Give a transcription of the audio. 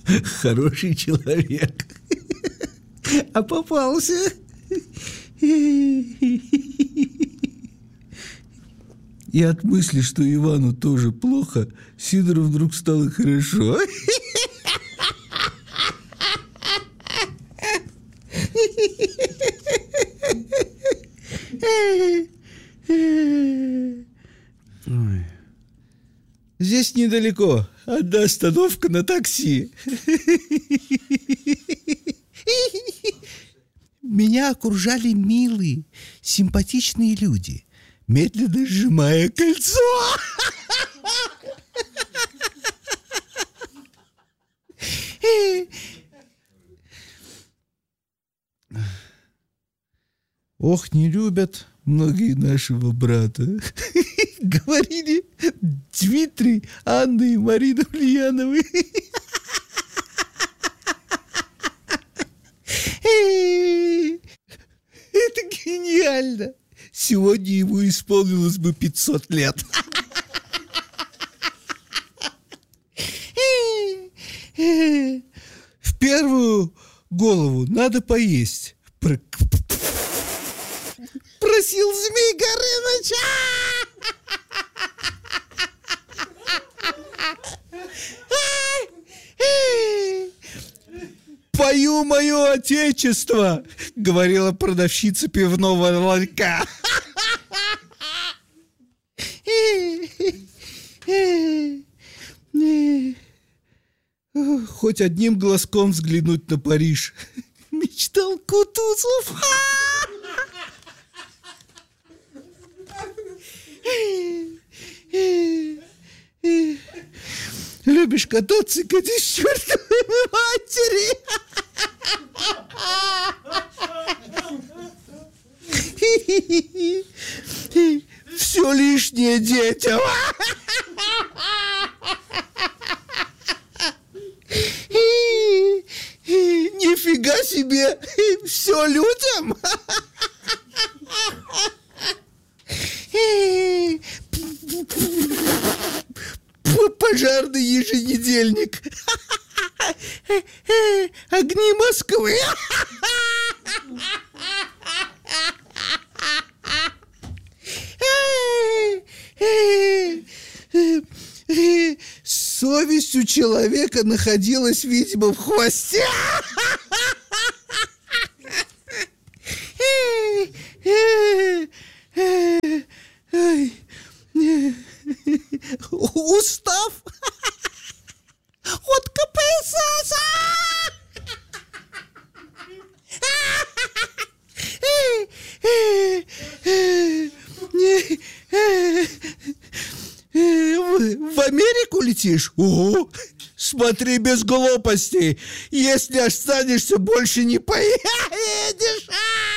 Хороший человек. А попался. И от мысли, что Ивану тоже плохо, Сидору вдруг стало хорошо. Ой. Здесь недалеко. Одна остановка на такси. Меня окружали милые, симпатичные люди, медленно сжимая кольцо. Ох, не любят многие нашего брата. Говорили Дмитрий, Анна и Марина Ульяновы. Это гениально. Сегодня ему исполнилось бы 500 лет. В первую голову надо поесть. Просил Змей Горыныч. «Пою мое отечество», — говорила продавщица пивного ларька. Хоть одним глазком взглянуть на Париж мечтал Кутузов. Любишь кататься, катись к чертовой матери. Все лишнее детям. Нифига себе, все людям. Пожарный еженедельник. Огни Москвы. Совесть у человека находилась, видимо, в хвосте. Устав от КПСС. В Америку летишь? Ого! Смотри без глупостей. Если останешься, больше не поедешь.